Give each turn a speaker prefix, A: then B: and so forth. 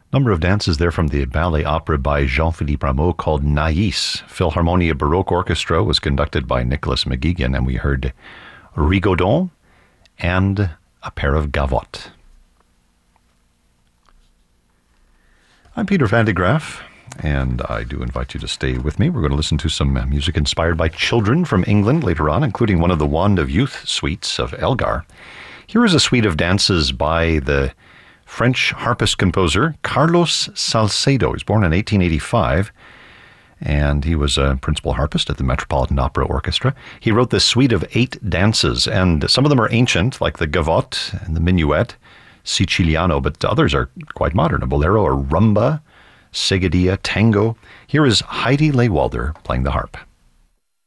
A: Number of dances there from the ballet opera by Jean-Philippe Rameau called Naïs. Philharmonia Baroque Orchestra was conducted by Nicholas McGeegan, and we heard Rigaudon and a pair of gavottes. I'm Peter Van de Graaf, and I do invite you to stay with me. We're going to listen to some music inspired by children from England later on, including one of the Wand of Youth suites of Elgar. Here is a suite of dances by the French harpist composer Carlos Salcedo. He was born in 1885, and he was a principal harpist at the Metropolitan Opera Orchestra. He wrote this suite of 8 dances, and some of them are ancient, like the gavotte and the minuet, Siciliano, but others are quite modern, a bolero, a rumba, seguidilla, tango. Here is Heidi Lewalder playing the harp.